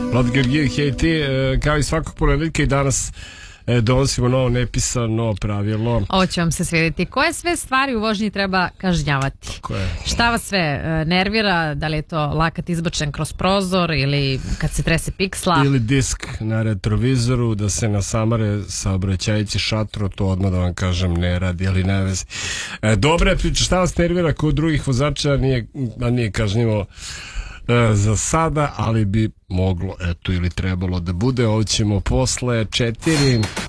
Vlad Georgijev, hej ti, kao i svakog ponedeljka i danas donosimo novo nepisano pravilo. Ovo će vam se svidjeti. Koje sve stvari u vožnji treba kažnjavati? Šta vas sve nervira? Da li je to lakat izbačen kroz prozor ili kad se trese piksla? Ili disk na retrovizoru, da se nasamare saobraćajići šatro, to odmah da vam kažem ne radi, ali ne vezi. Dobra je priča, šta vas nervira kod drugih vozača, nije kažnjivo za sada, ali bi moglo, eto, ili trebalo da bude. Ovo ćemo posle 4.